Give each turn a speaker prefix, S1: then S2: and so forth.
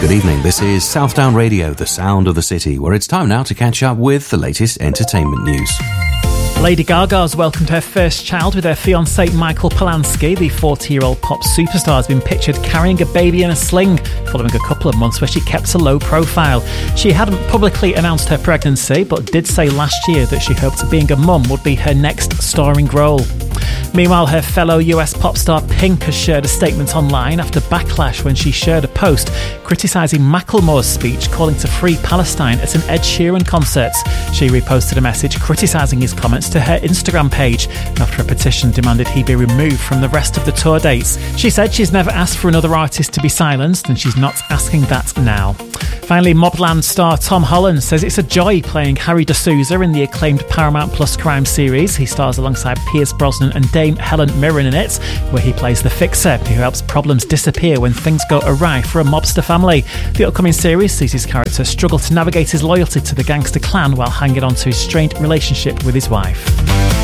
S1: Good evening, this is Southdown Radio, the sound of the city, where it's time now to catch up with the latest entertainment news.
S2: Lady Gaga's welcomed her first child with her fiancé Michael Polanski. The 40-year-old pop superstar has been pictured carrying a baby in a sling following a couple of months where she kept a low profile. She hadn't publicly announced her pregnancy, but did say last year that she hoped being a mum would be her next starring role. Meanwhile, her fellow US pop star Pink has shared a statement online after backlash when she shared a post criticising Macklemore's speech calling to free Palestine at an Ed Sheeran concert. She reposted a message criticising his comments to her Instagram page after a petition demanded he be removed from the rest of the tour dates. She said she's never asked for another artist to be silenced and she's not asking that now. Finally, Mobland star Tom Holland says it's a joy playing Harry D'Souza in the acclaimed Paramount Plus crime series. He stars alongside Pierce Brosnan and Dame Helen Mirren in it, where he plays the fixer who helps problems disappear when things go awry for a mobster family. The upcoming series sees his character struggle to navigate his loyalty to the gangster clan while hanging on to his strained relationship with his wife.